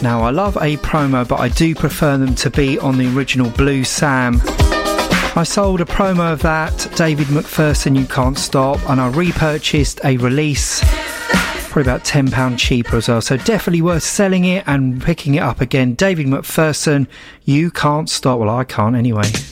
Now, I love a promo, but I do prefer them to be on the original Blue Sam. I sold a promo of that, David McPherson, You Can't Stop, and I repurchased a release, probably about £10 cheaper as well, so definitely worth selling it and picking it up again. David McPherson, You Can't Stop. Well, I can't anyway.